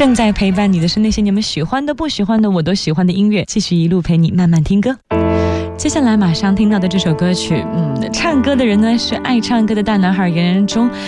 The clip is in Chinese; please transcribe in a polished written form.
正在陪伴你的是那些你们喜欢的不喜欢的我都喜欢的音乐，继续一路陪你慢慢听歌。接下来马上听到的这首歌曲，唱歌的人呢是爱唱歌的大男孩严仁中，